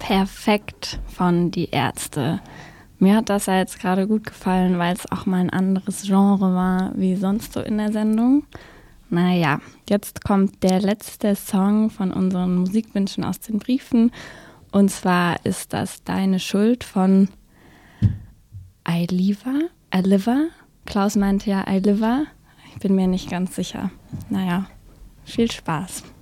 Perfekt von Die Ärzte. Mir hat das ja jetzt gerade gut gefallen, weil es auch mal ein anderes Genre war wie sonst so in der Sendung. Naja, jetzt kommt der letzte Song von unseren Musikwünschen aus den Briefen. Und zwar ist das Deine Schuld von Aliva. Klaus meinte ja Aliva. Ich bin mir nicht ganz sicher. Naja, viel Spaß.